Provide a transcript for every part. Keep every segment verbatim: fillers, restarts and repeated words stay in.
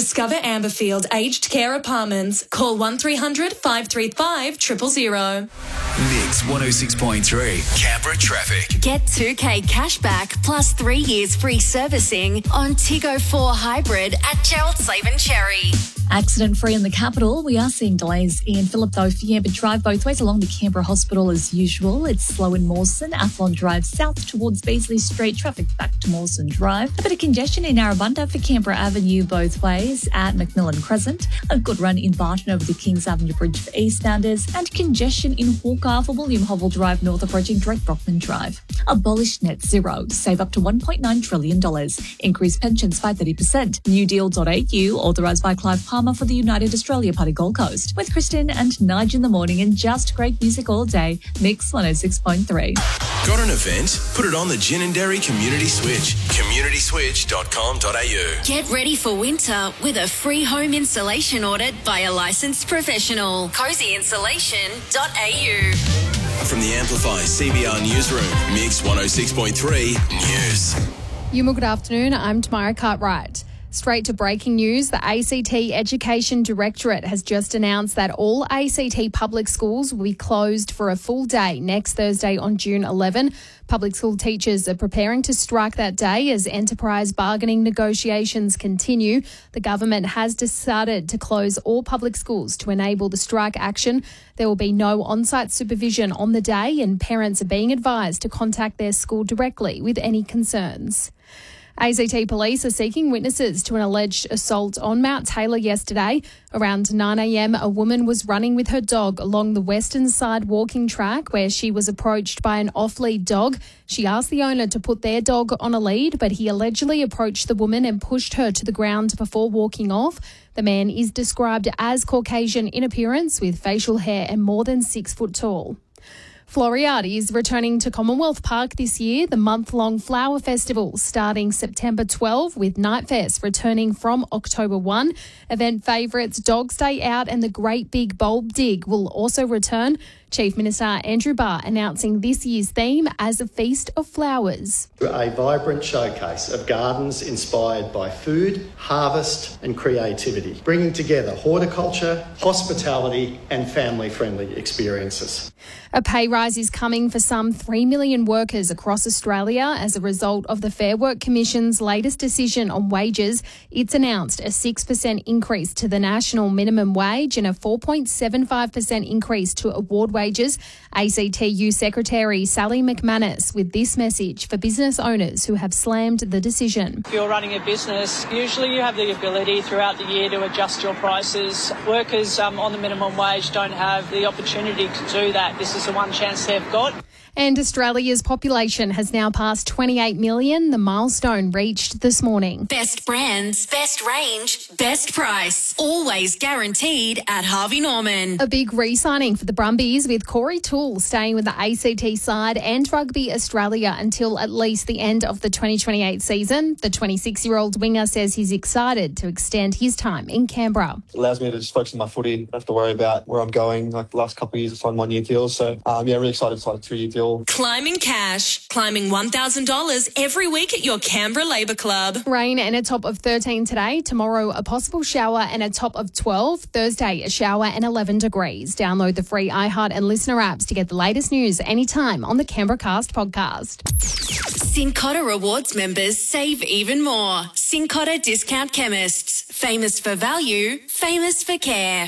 Discover Amberfield Aged Care Apartments. Call one three hundred five three five zero zero zero. Mix one oh six point three, Canberra Traffic. Get two K cashback plus three years free servicing on Tiggo four Hybrid at Gerald Slaven Cherry. Accident-free in the capital. We are seeing delays in Phillip though for Yamba Drive both ways along the Canberra Hospital as usual. It's slow in Mawson. Athlone Drive south towards Beasley Street. Traffic back to Mawson Drive. A bit of congestion in Arabunda for Canberra Avenue both ways at Macmillan Crescent. A good run in Barton over the Kings Avenue Bridge for eastbounders. And congestion in Hawker for William Hovell Drive north approaching Drake Brockman Drive. Abolish net zero. Save up to one point nine trillion dollars. Increase pensions by thirty percent. New deal dot a u. Authorised by Clive Palmer for the United Australia Party Gold Coast. With Kristen and Nige in the morning and just great music all day. Mix one oh six point three. Got an event? Put it on the Gin and Dairy Community Switch. community switch dot com dot a u. Get ready for winter with a free home installation audit by a licensed professional. cozy insulation dot a u. From the Amplify C B R Newsroom, Mix one oh six point three News. Yuma, good afternoon. I'm Tamara Cartwright. Straight to breaking news, the A C T Education Directorate has just announced that all A C T public schools will be closed for a full day next Thursday on June eleventh. Public school teachers are preparing to strike that day as enterprise bargaining negotiations continue. The government has decided to close all public schools to enable the strike action. There will be no on-site supervision on the day and parents are being advised to contact their school directly with any concerns. A C T police are seeking witnesses to an alleged assault on Mount Taylor yesterday. Around nine a m, a woman was running with her dog along the western side walking track where she was approached by an off-lead dog. She asked the owner to put their dog on a lead, but he allegedly approached the woman and pushed her to the ground before walking off. The man is described as Caucasian in appearance with facial hair and more than six foot tall. Floriade is returning to Commonwealth Park this year, the month-long flower festival starting September twelfth with Nightfest returning from October first. Event favourites Dog's Day Out and the Great Big Bulb Dig will also return. Chief Minister Andrew Barr announcing this year's theme as a feast of flowers. A vibrant showcase of gardens inspired by food, harvest and creativity, bringing together horticulture, hospitality and family-friendly experiences. A pay rise is coming for some three million workers across Australia as a result of the Fair Work Commission's latest decision on wages. It's announced a six percent increase to the national minimum wage and a four point seven five percent increase to award wages. A C T U Secretary Sally McManus with this message for business owners who have slammed the decision. If you're running a business, usually you have the ability throughout the year to adjust your prices. Workers um, on the minimum wage don't have the opportunity to do that. This is the one chance they've got. And Australia's population has now passed twenty-eight million, the milestone reached this morning. Best brands, best range, best price. Always guaranteed at Harvey Norman. A big re-signing for the Brumbies with Corey Toole staying with the A C T side and Rugby Australia until at least the end of the twenty twenty-eight season. The twenty-six-year-old winger says he's excited to extend his time in Canberra. It allows me to just focus on my footy. I don't have to worry about where I'm going. Like the last couple of years, I signed one-year deals. So, um, yeah, really excited to sign a two-year deal. Climbing cash, climbing one thousand dollars every week at your Canberra Labour Club. Rain and a top of thirteen today. Tomorrow, a possible shower and a top of twelve. Thursday, a shower and eleven degrees. Download the free iHeart and Listener apps to get the latest news anytime on the Canberra Cast podcast. Cincotta Rewards members save even more. Cincotta Discount Chemists. Famous for value, famous for care.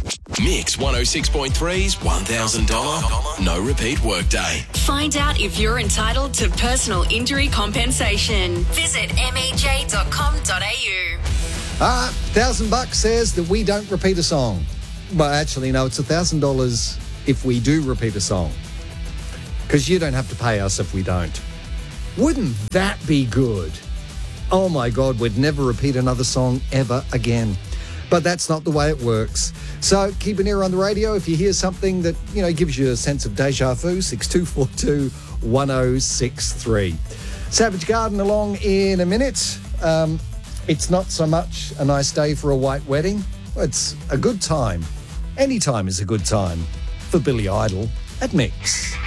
Mix one oh six point three's one thousand dollars no repeat workday. Find out if you're entitled to personal injury compensation. Visit m e j dot com dot a u. Ah, thousand bucks says that we don't repeat a song. Well, actually, no, it's a thousand dollars if we do repeat a song. Because you don't have to pay us if we don't. Wouldn't that be good? Oh my God, we'd never repeat another song ever again. But that's not the way it works. So keep an ear on the radio if you hear something that, you know, gives you a sense of deja vu. six two four two, one oh six three. Savage Garden along in a minute. Um, it's not so much a nice day for a white wedding. It's a good time. Any time is a good time for Billy Idol at Mix.